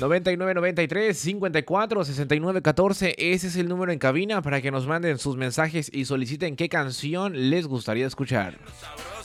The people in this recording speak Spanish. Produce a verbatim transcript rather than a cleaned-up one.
noventa y nueve noventa y tres cincuenta y cuatro sesenta y nueve catorce. Ese es el número en cabina para que nos manden sus mensajes y soliciten qué canción les gustaría escuchar.